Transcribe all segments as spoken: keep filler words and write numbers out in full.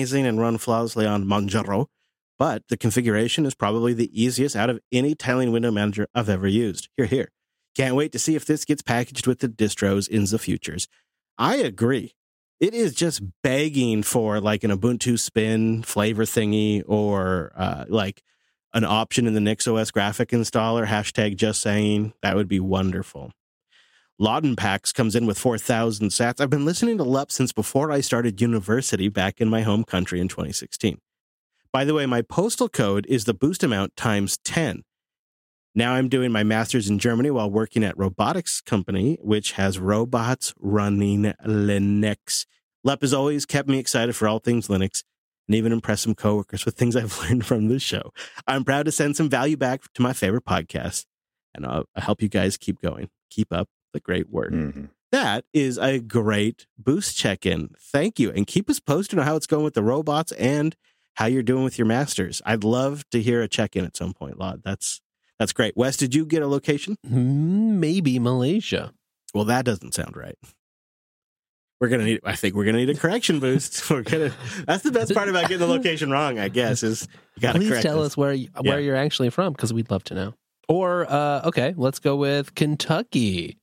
amazing and run flawlessly on Manjaro, but the configuration is probably the easiest out of any tiling window manager I've ever used. Here, here. Can't wait to see if this gets packaged with the distros in the futures. I agree. It is just begging for like an Ubuntu spin flavor thingy or uh, like an option in the NixOS graphic installer. Hashtag just saying. That would be wonderful. Laudenpax comes in with four thousand sats. I've been listening to L U P since before I started university back in my home country in twenty sixteen. By the way, my postal code is the boost amount times ten. Now I'm doing my master's in Germany while working at robotics company, which has robots running Linux. L U P has always kept me excited for all things Linux and even impressed some coworkers with things I've learned from this show. I'm proud to send some value back to my favorite podcast, and I'll, I'll help you guys keep going. Keep up the great work. Mm-hmm. That is a great boost check-in. Thank you. And keep us posted on how it's going with the robots and how you're doing with your masters. I'd love to hear a check-in at some point, Laud. That's that's great. Wes, did you get a location? Maybe Malaysia. Well, that doesn't sound right. We're gonna need. I think we're gonna need a correction boost. We're gonna. That's the best part about getting the location wrong, I guess. Is you gotta Please correct tell us. us where you, where Yeah. you're actually from, because we'd love to know. Or uh, okay, let's go with Kentucky.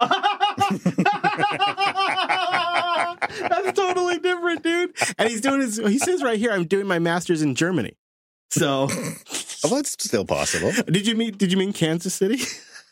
That's totally different, dude. And he's doing his. He says right here, I'm doing my master's in Germany. So, well, that's still possible. Did you mean? Did you mean Kansas City?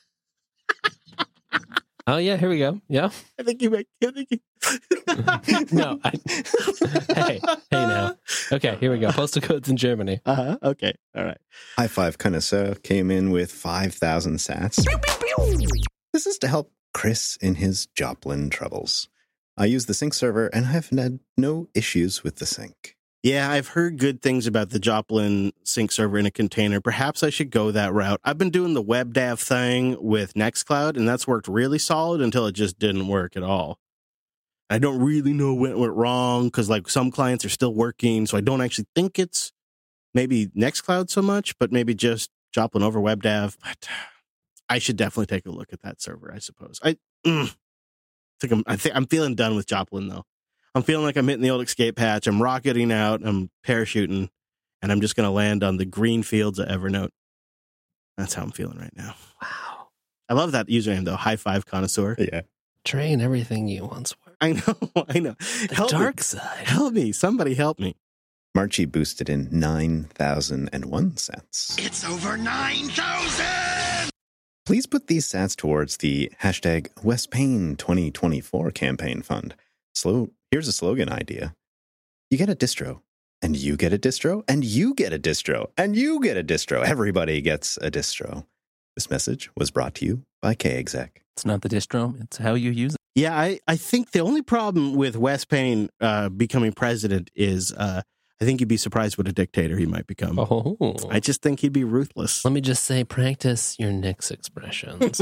Oh yeah, here we go. Yeah, I think you meant. I think you... no. I, hey, hey, now. Okay, here we go. Postal codes in Germany. Uh huh. Okay. All right. High Five Connoisseur came in with five thousand sats. This is to help Chris in his Joplin troubles. I use the sync server and I've had no issues with the sync. Yeah, I've heard good things about the Joplin sync server in a container. Perhaps I should go that route. I've been doing the WebDAV thing with Nextcloud, and that's worked really solid until it just didn't work at all. I don't really know what went wrong because, like, some clients are still working, so I don't actually think it's maybe Nextcloud so much, but maybe just Joplin over WebDAV. But I should definitely take a look at that server, I suppose. I mm, think I'm, I think I'm feeling done with Joplin, though. I'm feeling like I'm hitting the old escape hatch. I'm rocketing out. I'm parachuting. And I'm just going to land on the green fields of Evernote. That's how I'm feeling right now. Wow. I love that username, though. High Five Connoisseur. Yeah. Train everything you once were. I know. I know. The help dark me. side. Help me. Somebody help me. Marchie boosted in nine thousand one sats. It's over nine thousand! Please put these sats towards the hashtag West Payne twenty twenty-four campaign fund. Slow. Here's a slogan idea. You get a distro, and you get a distro, and you get a distro, and you get a distro. Everybody gets a distro. This message was brought to you by K-Exec. It's not the distro, it's how you use it. Yeah, I, I think the only problem with Wes Payne uh, becoming president is uh, I think you'd be surprised what a dictator he might become. Oh. I just think he'd be ruthless. Let me just say, practice your Nix expressions.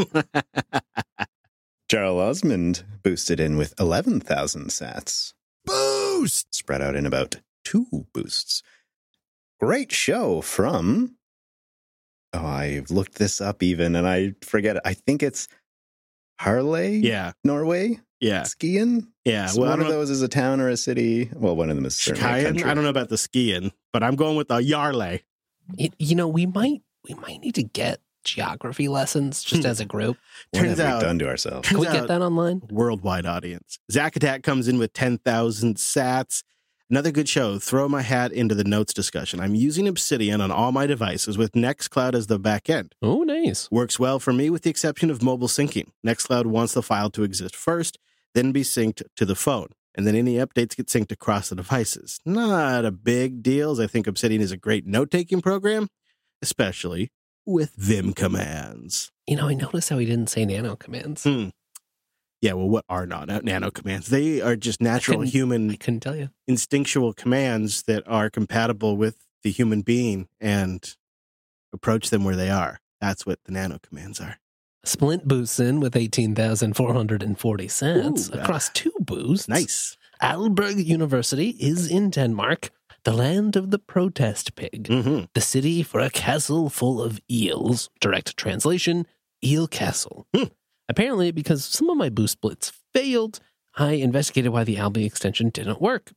Charles Osmond boosted in with eleven thousand sats. Boost! Spread out in about two boosts. Great show from... Oh, I looked this up even, and I forget it. I think it's Harley, Yeah, Norway, yeah, skiing. yeah. So Well, I one of don't know. those is a town or a city. Well, one of them is certainly a Skiing? country. I don't know about the skiing, but I'm going with the Yarley. It, you know, we might we might need to get geography lessons just Hmm. as a group. What Turns have out- we done to ourselves? Can we Turns get out- that online? Worldwide audience. Zack Attack comes in with ten thousand sats. Another good show. Throw my hat into the notes discussion. I'm using Obsidian on all my devices with Nextcloud as the back end. Oh, nice. Works well for me with the exception of mobile syncing. Nextcloud wants the file to exist first, then be synced to the phone. And then any updates get synced across the devices. Not a big deal, as I think Obsidian is a great note-taking program, especially with Vim commands. You know, I noticed how he didn't say nano commands. Hmm. Yeah, well, what are not nano commands? They are just natural couldn't- human I couldn't tell you. instinctual commands that are compatible with the human being and approach them where they are. That's what the nano commands are. Splint boosts in with eighteen thousand four hundred forty cents Ooh, across two boosts. Nice. Aalborg University is in Denmark, the land of the protest pig, Mm-hmm. the city for a castle full of eels. Direct translation, Eel Castle. Hmm. Apparently, because some of my boost splits failed, I investigated why the Albi extension didn't work, but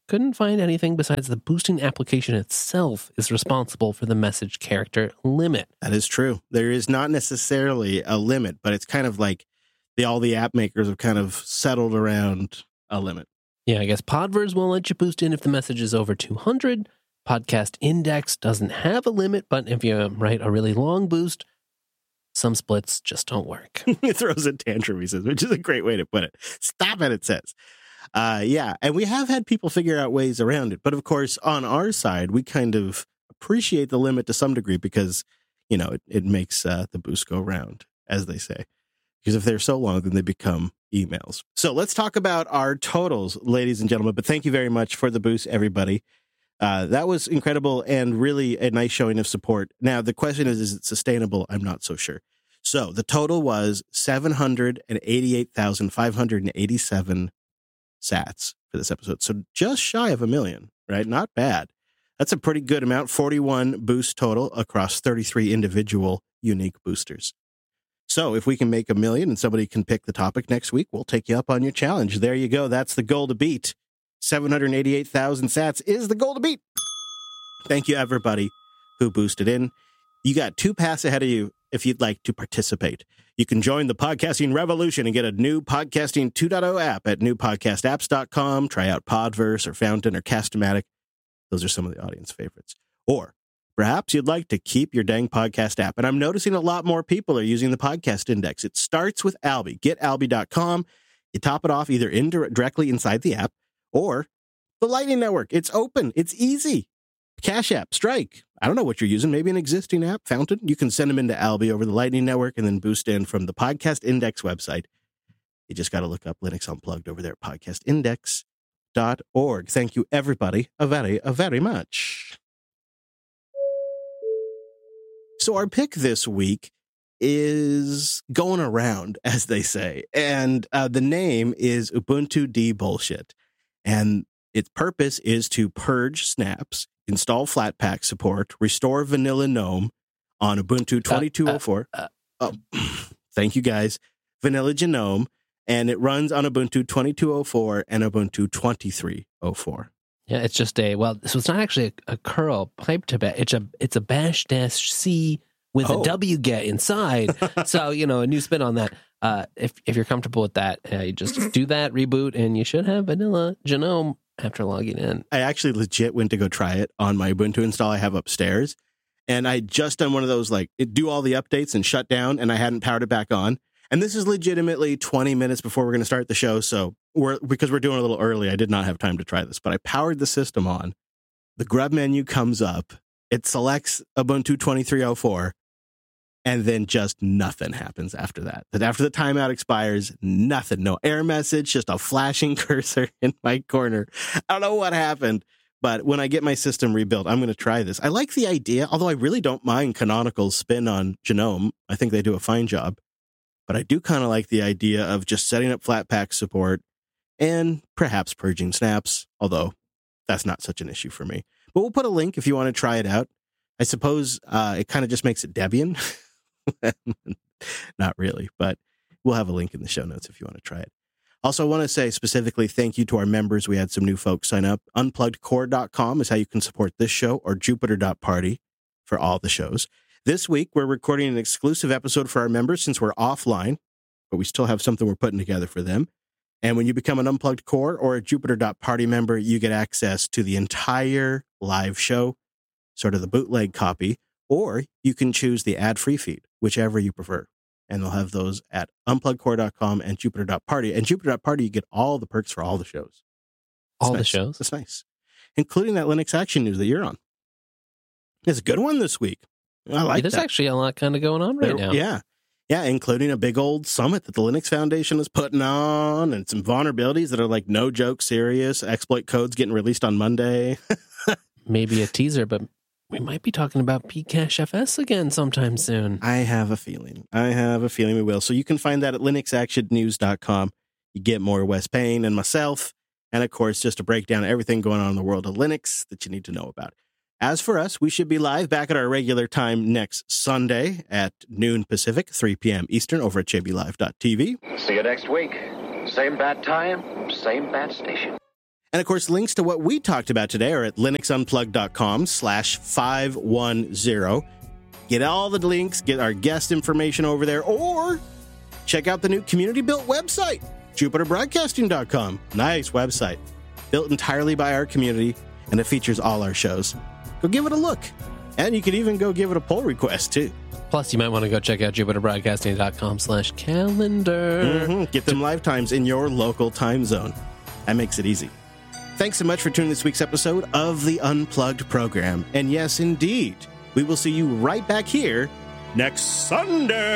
couldn't find anything besides the boosting application itself is responsible for the message character limit. That is true. There is not necessarily a limit, but it's kind of like the all the app makers have kind of settled around a limit. Yeah, I guess Podverse won't let you boost in if the message is over two hundred. Podcast Index doesn't have a limit, but if you write a really long boost, some splits just don't work. It throws a tantrum, he says, which is a great way to put it. Stop it, it says. Uh, yeah, and we have had people figure out ways around it. But of course, on our side, we kind of appreciate the limit to some degree because, you know, it, it makes uh, the boost go round, as they say. Because if they're so long, then they become emails. So let's talk about our totals, ladies and gentlemen. But thank you very much for the boost, everybody. Uh, that was incredible and really a nice showing of support. Now, the question is, is it sustainable? I'm not so sure. So the total was seven hundred eighty-eight thousand five hundred eighty-seven sats for this episode. So just shy of a million, right? Not bad. That's a pretty good amount. forty-one boosts total across thirty-three individual unique boosters. So if we can make a million and somebody can pick the topic next week, we'll take you up on your challenge. There you go. That's the goal to beat. seven hundred eighty-eight thousand sats is the goal to beat. Thank you, everybody who boosted in. You got two paths ahead of you if you'd like to participate. You can join the podcasting revolution and get a new Podcasting two point oh app at new podcast apps dot com. Try out Podverse or Fountain or Cast-O-Matic. Those are some of the audience favorites. Or perhaps you'd like to keep your dang podcast app. And I'm noticing a lot more people are using the podcast index. It starts with Alby. Get alby dot com. You top it off either indir- directly inside the app or the Lightning Network. It's open. It's easy. Cash App, Strike. I don't know what you're using. Maybe an existing app, Fountain. You can send them into Alby over the Lightning Network and then boost in from the Podcast Index website. You just got to look up Linux Unplugged over there at podcast index dot org. Thank you, everybody, a very, a very much. So our pick this week is going around, as they say, and uh, the name is Ubuntu D Bullshit, and its purpose is to purge snaps, install Flatpak support, restore Vanilla GNOME on Ubuntu twenty-two oh four. Uh, uh, uh. Oh, thank you, guys. Vanilla GNOME, and it runs on Ubuntu twenty-two oh four and Ubuntu twenty-three oh four. Yeah, it's just a, well, so it's not actually a, a curl pipe to bash. It's a, it's a bash dash C with oh. a wget inside. So, you know, a new spin on that. Uh, if if you're comfortable with that, uh, you just do that, reboot, and you should have Vanilla GNOME after logging in. I actually legit went to go try it on my Ubuntu install I have upstairs. And I just done one of those, like, it do all the updates and shut down, and I hadn't powered it back on. And this is legitimately twenty minutes before we're going to start the show. So we're, because we're doing a little early, I did not have time to try this, but I powered the system on. The grub menu comes up. It selects Ubuntu twenty-three oh four. And then just nothing happens after that. That after the timeout expires, nothing. No error message, just a flashing cursor in my corner. I don't know what happened. But when I get my system rebuilt, I'm going to try this. I like the idea, although I really don't mind Canonical's spin on GNOME. I think they do a fine job. But I do kind of like the idea of just setting up Flatpak support and perhaps purging snaps, although that's not such an issue for me. But we'll put a link if you want to try it out. I suppose uh, it kind of just makes it Debian. Not really, but we'll have a link in the show notes if you want to try it. Also, I want to say specifically thank you to our members. We had some new folks sign up. unplugged core dot com is how you can support this show, or jupiter dot party for all the shows. This week, we're recording an exclusive episode for our members since we're offline, but we still have something we're putting together for them. And when you become an Unplugged Core or a jupiter dot party member, you get access to the entire live show, sort of the bootleg copy, or you can choose the ad-free feed, whichever you prefer. And they'll have those at unplugged core dot com and jupiter dot party. And jupiter dot party, you get all the perks for all the shows. All nice. the shows? That's nice. Including that Linux Action News that you're on. It's a good one this week. I like yeah, there's that. actually a lot kind of going on right there, now. Yeah. Yeah, including a big old summit that the Linux Foundation is putting on, and some vulnerabilities that are like no joke serious. Exploit codes getting released on Monday. Maybe a teaser, but we might be talking about Pcache F S again sometime soon. I have a feeling. I have a feeling we will. So you can find that at linux action news dot com. You get more Wes Payne and myself, and of course, just a breakdown of everything going on in the world of Linux that you need to know about. As for us, we should be live back at our regular time next Sunday at noon Pacific, three p.m. Eastern over at j b live dot t v. See you next week. Same bat time, same bat station. And of course, links to what we talked about today are at linuxunplugged.com slash 510. Get all the links, get our guest information over there, or check out the new community-built website, jupiter broadcasting dot com. Nice website. Built entirely by our community, and it features all our shows. Go give it a look. And you can even go give it a pull request, too. Plus, you might want to go check out jupiter broadcasting dot com slash calendar. Mm-hmm. Get them live times in your local time zone. That makes it easy. Thanks so much for tuning this week's episode of the Unplugged program. And yes, indeed, we will see you right back here next Sunday.